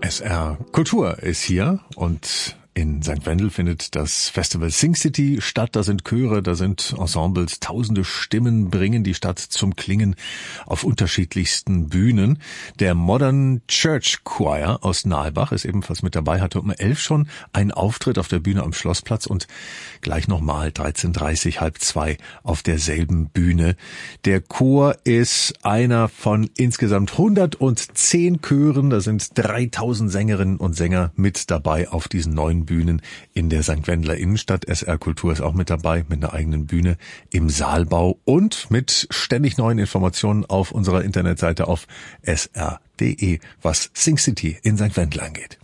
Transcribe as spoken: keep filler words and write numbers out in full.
S R Kultur ist hier und in Sankt Wendel findet das Festival Sing City statt. Da sind Chöre, da sind Ensembles, tausende Stimmen bringen die Stadt zum Klingen auf unterschiedlichsten Bühnen. Der Modern Church Choir aus Nalbach ist ebenfalls mit dabei, hatte um elf schon einen Auftritt auf der Bühne am Schlossplatz und gleich nochmal dreizehn Uhr dreißig, halb zwei auf derselben Bühne. Der Chor ist einer von insgesamt hundertzehn Chören. Da sind dreitausend Sängerinnen und Sänger mit dabei auf diesen neuen Bühnen in der Sankt Wendeler Innenstadt. S R Kultur ist auch mit dabei, mit einer eigenen Bühne im Saalbau und mit ständig neuen Informationen auf unserer Internetseite auf s r punkt d e, was Sing City in Sankt Wendel angeht.